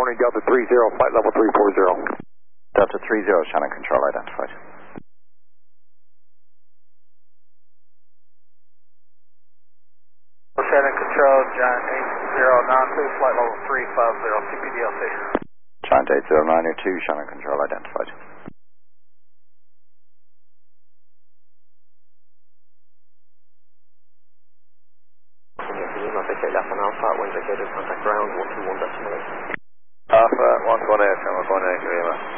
morning, Delta 30, flight level 340. Delta 30, Shannon Control identified. Shannon Control, Giant 8092, flight level 350, CPDLC. Giant 8092, Shannon Control identified. Alpha, wind located, contact ground, 121.8. Alpha, 118, Lima.